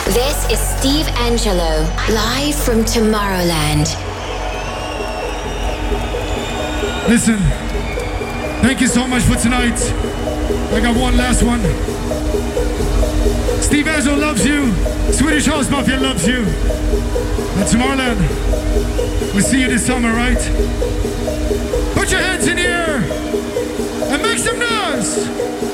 This is Steve Angelo, live from Tomorrowland. Listen, thank you so much for tonight. I got one last one. Steve Angelo loves you. Swedish House Mafia loves you. And Tomorrowland, we'll see you this summer, right? Put your hands in the air and make some noise.